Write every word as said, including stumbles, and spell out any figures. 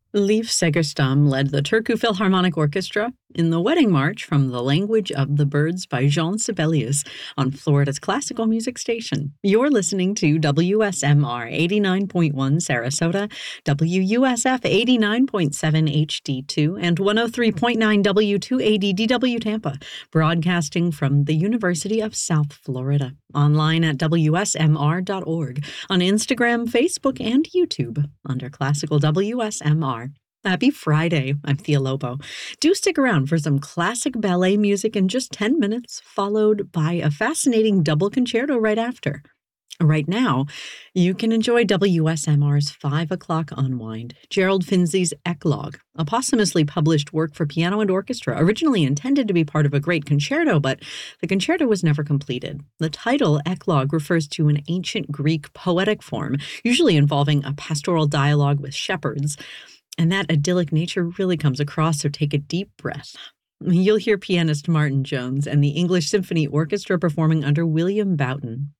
Leif Segerstam led the Turku Philharmonic Orchestra in the Wedding March from The Language of the Birds by Jean Sibelius on Florida's classical music station. You're listening to W S M R eighty-nine point one Sarasota, W U S F eighty-nine point seven H D two, and one oh three point nine W two eighty D W Tampa, broadcasting from the University of South Florida. Online at W S M R dot org, on Instagram, Facebook, and YouTube under Classical W S M R. Happy Friday. I'm Thea Lobo. Do stick around for some classic ballet music in just ten minutes, followed by a fascinating double concerto right after. Right now, you can enjoy W S M R's five o'clock Unwind, Gerald Finzi's Eclogue, a posthumously published work for piano and orchestra, originally intended to be part of a great concerto, but the concerto was never completed. The title, Eclogue, refers to an ancient Greek poetic form, usually involving a pastoral dialogue with shepherds, and that idyllic nature really comes across, so take a deep breath. You'll hear pianist Martin Jones and the English Symphony Orchestra performing under William Boughton.